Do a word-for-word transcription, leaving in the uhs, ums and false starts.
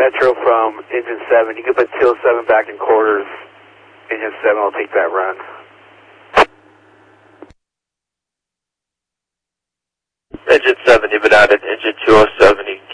Petro from engine seven. You can put T O seven back in quarters. Engine seven will take that run. Engine seven, you've been out at engine two oh seven.